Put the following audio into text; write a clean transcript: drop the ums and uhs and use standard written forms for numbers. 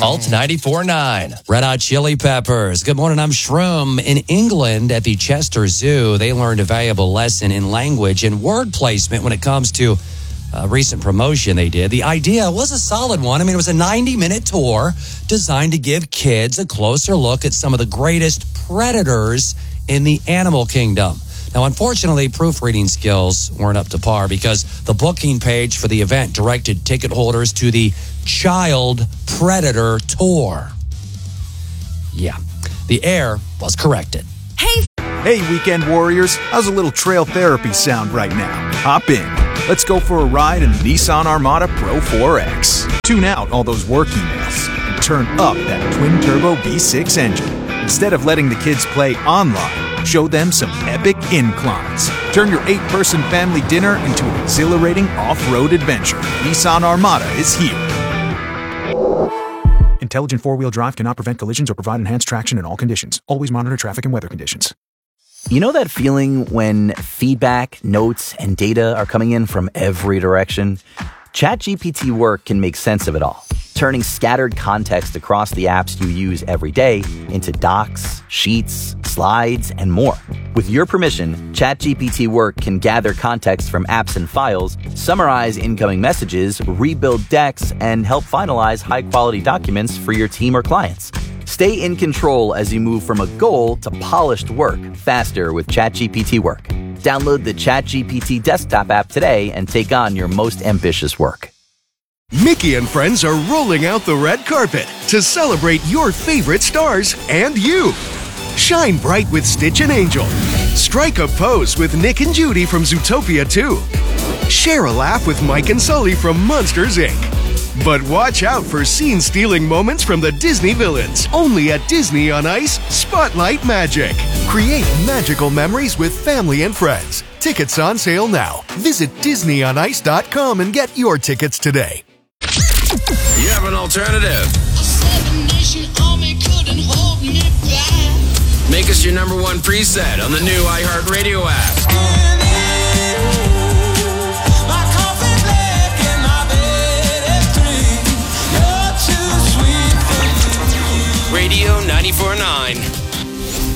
Alt 94.9. Red Hot Chili Peppers. Good morning, I'm Shroom. In England at the Chester Zoo, they learned a valuable lesson in language and word placement when it comes to a recent promotion they did. The idea was a solid one. I mean, it was a 90-minute tour designed to give kids a closer look at some of the greatest predators in the animal kingdom. Now, unfortunately, proofreading skills weren't up to par because the booking page for the event directed ticket holders to the Child Predator Tour. Yeah, the error was corrected. Hey, weekend warriors, how's a little trail therapy sound right now? Hop in. Let's go for a ride in the Nissan Armada Pro 4X. Tune out all those work emails and turn up that twin-turbo V6 engine. Instead of letting the kids play online, show them some epic inclines. Turn your 8-person family dinner into an exhilarating off-road adventure. Nissan Armada is here. Intelligent four-wheel drive cannot prevent collisions or provide enhanced traction in all conditions. Always monitor traffic and weather conditions. You know that feeling when feedback, notes, and data are coming in from every direction? ChatGPT Work can make sense of it all, turning scattered context across the apps you use every day into docs, sheets, slides, and more. With your permission, ChatGPT Work can gather context from apps and files, summarize incoming messages, rebuild decks, and help finalize high-quality documents for your team or clients. Stay in control as you move from a goal to polished work faster with ChatGPT Work. Download the ChatGPT desktop app today and take on your most ambitious work. Mickey and friends are rolling out the red carpet to celebrate your favorite stars and you. Shine bright with Stitch and Angel. Strike a pose with Nick and Judy from Zootopia 2. Share a laugh with Mike and Sully from Monsters, Inc. But watch out for scene-stealing moments from the Disney villains. Only at Disney on Ice, Spotlight Magic. Create magical memories with family and friends. Tickets on sale now. Visit DisneyOnIce.com and get your tickets today. You have an alternative. Make us your number one preset on the new iHeartRadio app.